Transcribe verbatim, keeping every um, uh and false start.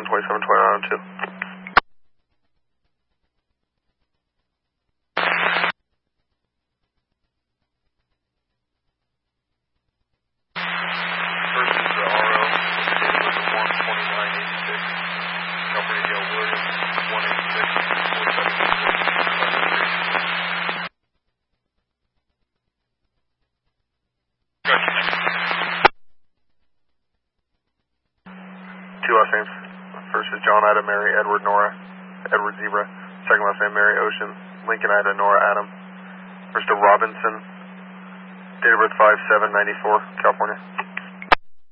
one twenty-seven twenty on two. Two last names. First is John Ida Mary Edward Nora Edward Zebra. Second last name Mary Ocean Lincoln Ida Nora Adam. First to Robinson. Date of birth five seven ninety-four, California.